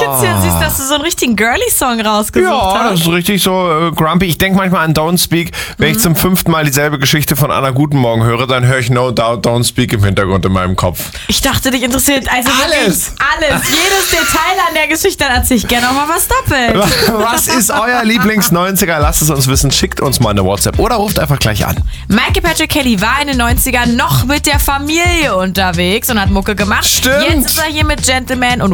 find's ja süß, dass du so einen richtigen Girly-Song rausgesucht hast. Ja, das ist richtig so grumpy. Ich denke manchmal an Don't Speak. Wenn ich zum 5. Mal dieselbe Geschichte von Anna Guten Morgen höre, dann höre ich No Doubt Don't Speak im Hintergrund in meinem Kopf. Ich dachte, dich interessiert also Alles. Alles. Jedes Detail an der Geschichte, dann erzähl ich gerne auch mal was doppelt. Was ist euer Lieblings-90er? Lasst es uns wissen. Schickt uns mal eine WhatsApp oder ruft einfach gleich an. Michael Patrick Kelly war in den 90ern noch mit der Familie unterwegs und hat Mucke gemacht. Stimmt. Jetzt ist er hier mit Gentleman und